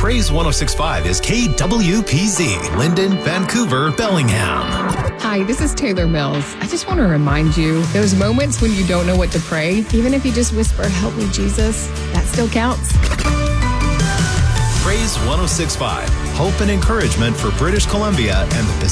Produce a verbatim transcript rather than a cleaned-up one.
Praise one oh six point five is K W P Z, Linden, Vancouver, Bellingham. Hi, this is Taylor Mills. I just want to remind you, those moments when you don't know what to pray, even if you just whisper, "Help me, Jesus," that still counts. Praise one oh six point five, hope and encouragement for British Columbia and the Pacific